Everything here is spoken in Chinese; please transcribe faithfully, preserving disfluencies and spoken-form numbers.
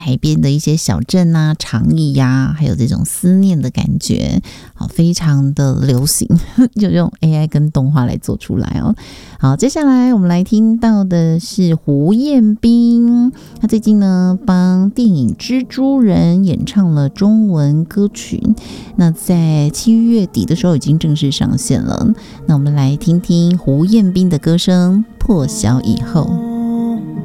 海边的一些小镇啊、长椅呀、啊，还有这种思念的感觉，好，非常的流行，就用 A I 跟动画来做出来哦。好，接下来我们来听到的是胡彦斌，他最近呢帮电影《蜘蛛人》演唱了中文歌曲，那在七月底的时候已经正式上线了。那我们来听听胡彦斌的歌声《破晓以后》。